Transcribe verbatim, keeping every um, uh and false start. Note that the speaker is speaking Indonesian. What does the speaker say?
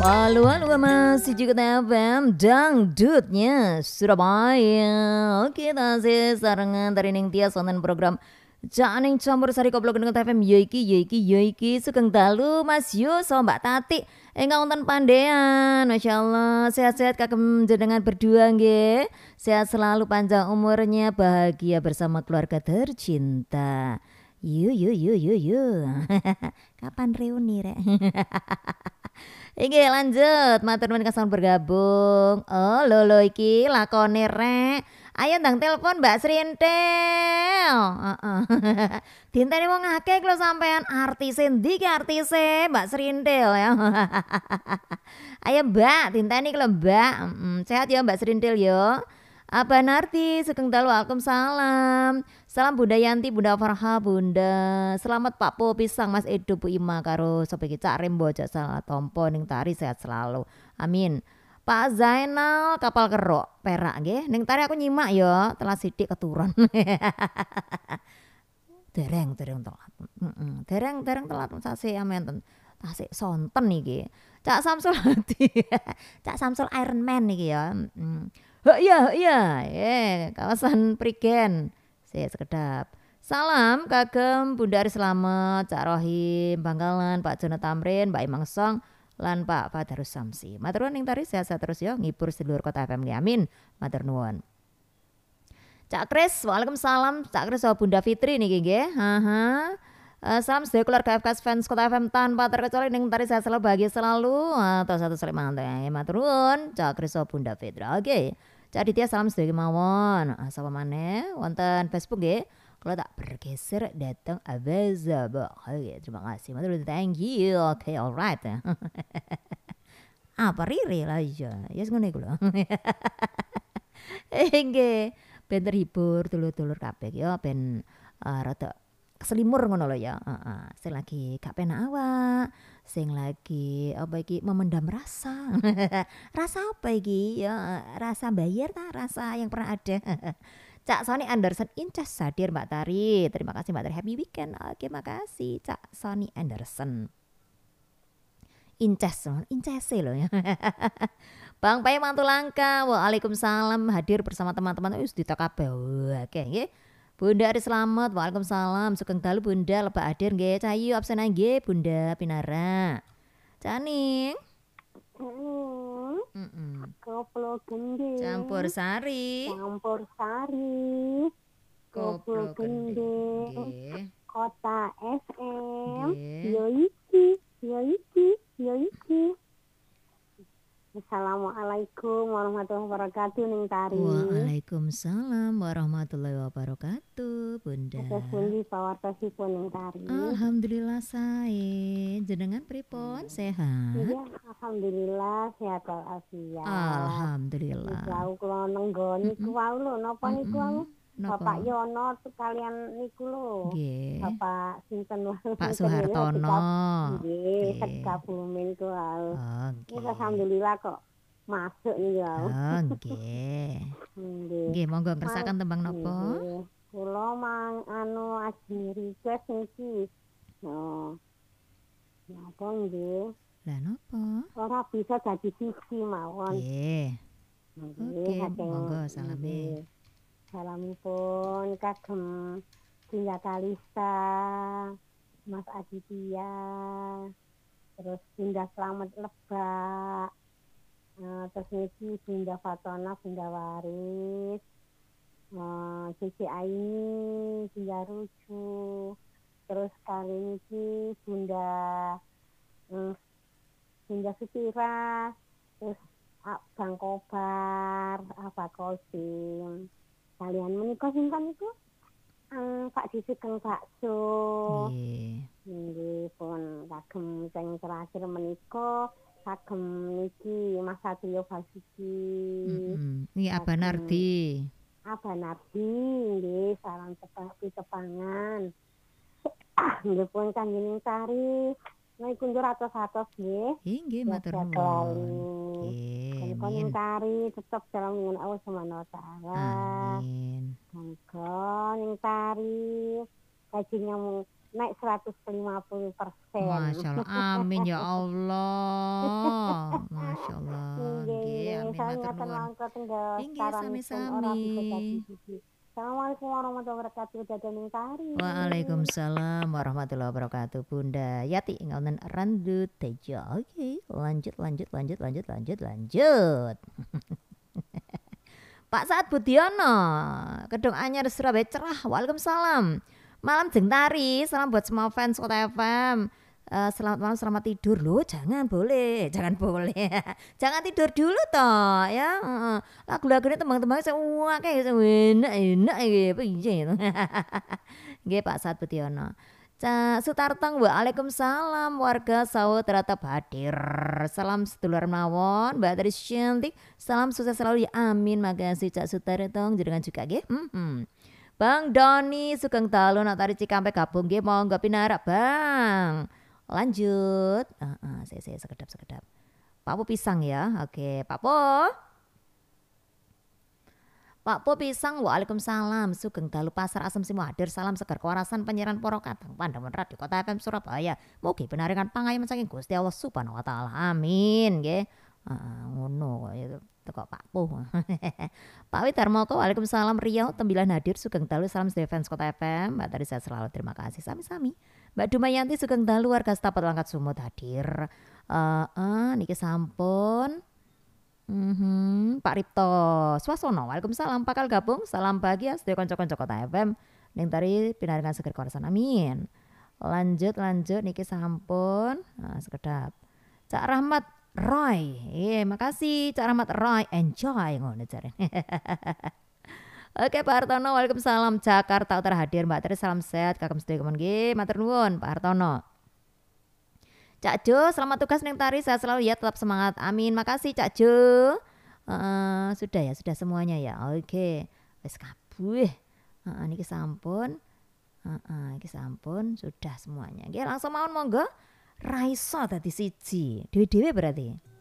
Halo, halo masih juga F M Dangdutnya Surabaya. Oke, tasih sarengan dari Ning Tias wonten program Janing campur sari koplok dengan F M Yoiki Yoiki Yoiki Sugeng dalu Mas Yu so Mbak Tati ingkang wonten pandean. Masyaallah sehat-sehat kagem jenengan berdua nggih. Sehat selalu panjang umurnya bahagia bersama keluarga tercinta. Yu yu yu yu yu. Kapan reuni rek? Iki lanjut, matur nuwun kasang bergabung. Oh, lolo iki lakone rek. Ayo ndang telepon Mbak Srintil. Heeh. Dinteni wong akeh lho sampean artis endi ki artise Mbak Srintil ya. Ayo Mbak, dinteni lho Mbak. Mm, sehat ya Mbak Srintil yo. Abah Narti, Sugeng dalu Waalaikumsalam. Salam Bunda Yanti, Bunda Farha, Bunda. Selamat Pak Po Pisang, Mas Edo, Bu Ima karo sapa iki Cak Rembo aja salah tompo ning tari sehat selalu. Amin. Pak Zainal kapal kerok perak nggih. Ning tari aku nyimak ya, telah sithik keturun. dereng dereng telat. Heeh. Dereng dereng telat sasi amen tasik sonten iki. Cak Samsul Hadi. Cak Samsul Iron Man iki ya. Heeh. Hek ya, hek ya. Eh, kawasan Prigen. Saya sekedap. Salam kagem Bunda Ari Slamet, Cak Rohim, Bangkalan, Pak Jono Tamrin, Mbak Imang Song, lan Pak Fadarus Samsi. Matur nuwun ing tari sehat-sehat terus ya, ngibur sedulur Kota F M. Amin. Matur nuwun. Cak Kris, Waalaikumsalam. Cak Kris sama Bunda Fitri niki nggih. Haha. Uh, salam sedaya keluarga F K S fans Kota F M tanpa terkecuali ning tari sehat selalu bahagia selalu atau satu salik mantai. Matur nuwun. Cak Kris sama Bunda Fitri. Oke. Okay. Cak Aditya salam sedaya kemawon. Uh, sapa maneh wonten Facebook nggih. Kalau tak bergeser datang Abazaba. Oke, terima kasih. Matur nuwun. Thank you. Oke, okay, alright. Apa riri lah ya. Ya ngono iku lho. Nggih. Ben terhibur dulur-dulur kabeh ya ben uh, rada keselimur ngono lho ya. Heeh. Sing lagi gak penak awak, sing lagi apa iki memendam rasa. Rasa apa iki? Ya rasa bayar ta, rasa yang pernah ada. Cak Sony Anderson Incas hadir Mbak Tari. Terima kasih Mbak Tari. Happy weekend. Oke, makasih Cak Sony Anderson. Incas, Incas lho ya. Bang Pai Mantulangka, waalaikumsalam hadir bersama teman-teman. Wis dita kabeh. Oke nggih. Bunda Ari Slamet, waalaikumsalam. Sugeng dalu Bunda lebak hadir nggih. Cahayu absen nggih Bunda Pinara. Caning. Heeh. Heeh. Koplo gending. Campur sari. Campur sari. Koplo gending. Nggih. Kota F M. Yoiki, Yoiki, Yoiki. Assalamualaikum warahmatullahi wabarakatuh ning tari. Waalaikumsalam warahmatullahi wabarakatuh Bunda. Terus pundi pawartosipun ning tari? Alhamdulillah sae. Jenengan pripun sehat? Iya, alhamdulillah sehat walafiat. Alhamdulillah. Jauh kula nenggoni ku wau lho napa niku wau? Bapak Yono sekalian niku lho. Nggih. Bapak sinten wae? Pak Soehartono. Nggih, Sekabumen ku wau. Oh, nggih. Alhamdulillah kok masuk nih ya. Oh, nggih. Nggih. Nggih, monggo ngersakaken tembang napa? Kula mang anu aji request niki. No. Napa nggih? Lah napa? Ora bisa dadi siji mawon. Nggih. Oke, monggo salame. Salamipun kagem Dinda Kalista, Mas Aditya, terus Bunda Slamet Lebak, uh, terus niki Bunda Fatona, Bunda Waris, uh, Cici Aini, Bunda Rucu, terus kali niki Bunda uh, Bunda Sutira, terus Bang Kobar, Abah Kosim. Kalian menika sinten niku? Um, Pak Sisugeng Bakso. Nggih. Nggih pun kagem sing terakhir menika kagem niki Mas Satrio Basuki. Heeh. Nggih Abah Nardi. Abah Nardi nggih salam tepapi tepangan. Nggih pun kanjeng Tari. Nek kundur atos-atos nggih. Nggih matur nuwun. Nggih. Kanjeng Tari tetep dalam dengan Allah Subhanahu wa taala. Amin. Monggo ning Tari kajeng naik seratus lima puluh persen. Masya Allah, amin ya Allah. Masya Allah, Nggih, nggih, nggih. amin Saya matur ngaten nuwun. mangke tenggal Inggih, saranipun ora sami-sami. bisa dadi siji. Assalamualaikum warahmatullahi wabarakatuh. Dadah ning tari. Waalaikumsalam warahmatullahi wabarakatuh, Bunda Yati ngoten randut tejo. Oke, lanjut lanjut lanjut lanjut lanjut lanjut. Pak Saat Budiono, Kedung Anyar Surabaya cerah. Waalaikumsalam. Malam jeng tari, salam buat semua fans Kota F M. Eh, selamat malam, selamat tidur loh. Jangan boleh, jangan boleh. Jangan tidur dulu toh ya. Heeh. Lagu-lagunya tembang-tembang saya wah kayak enak enak gitu. Piye. Nggih Pak Saat Budiono. Cak Sutartong, waalaikumsalam warga Sawo tetap hadir. Salam sedulur mawon, Mbak Tris Cantik. Salam sukses selalu ya amin. Makasih Cak Sutartong jenengan juga nggih. Hmm. Bang Doni Sugeng Dalu nak tari Cikampek gabung nggih monggo pinarak Bang. Lanjut. Heeh, uh, uh, saya saya sekedap sekedap. Pak Po pisang ya. Oke, Pak Po. Pak Po Pisang, waalaikumsalam. Sugeng Dalu Pasar Asem Simo hadir. Salam segar kewarasan penyiaran Poro Kateng Pandaman Radio Kota F M Surabaya. Mugi benaringan pangayaman saking Gusti Allah Subhanahu wa taala. Amin nggih. Heeh, ngono kok teko Pak Po. Pak Widarmoko, waalaikumsalam. Riau Tembilan hadir. Sugeng Dalu salam sedaya fans Kota F M. Mbak tadi saya selalu terima kasih sami-sami. Mbak Dumayanti Sugeng Dalu warga Setapat Langkat Sumut hadir. Eh uh, uh, niki sampun. Mm-hmm. Pak Ripto Swasono, waalaikumsalam. Pakal gabung, salam bahagia sedaya kanca-kanca Kota F M. Ning tari pinaringan seger kewarasan amin. Lanjut lanjut niki sampun. Nah, sekedap. Cak Rahmat Roy. Iya, makasih Cak Rahmat Roy. Enjoy ngono jare. Oke Pak Hartono, waalaikumsalam. Jakarta Utara hadir. Mbak Tari salam sehat kakem sedaya kemen nggih. Matur nuwun Pak Hartono. Cak Jo, selamat tugas neng tari, saya selalu ya, tetap semangat, amin. Makasih Cak Jo. Uh, sudah ya, sudah semuanya ya. Oke, wes kabeh. Uh, niki sampun, uh, uh, niki sampun, sudah semuanya. Oke, langsung mawon monggo. Raiso tadi siji, dewe-dewe berarti.